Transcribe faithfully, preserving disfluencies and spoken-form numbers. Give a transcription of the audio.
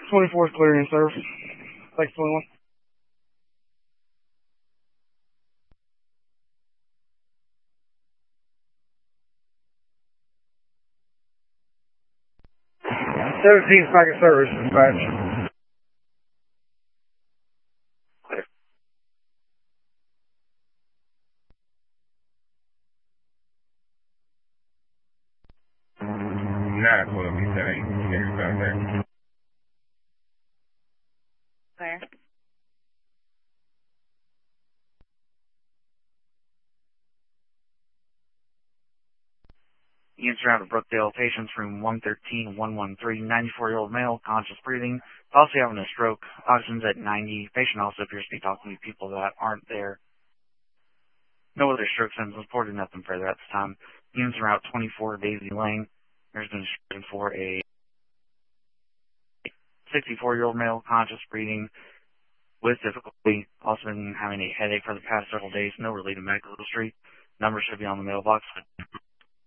twenty-fourth clearing service. Thanks, twenty-one. seventeenth packet service, dispatch. Not a quarter, be seven. Here's out there. Where? Units around at Brookdale, patients room one thirteen, one one three, ninety-four-year-old male, conscious breathing, possibly having a stroke, oxygen's at ninety. Patient also appears to be talking to people that aren't there. No other stroke symptoms, reported nothing further at this time. Units around twenty-four Daisy Lane. There's been a description for a sixty-four-year-old male, conscious breathing, with difficulty, also been having a headache for the past several days, no related medical history. Number should be on the mailbox.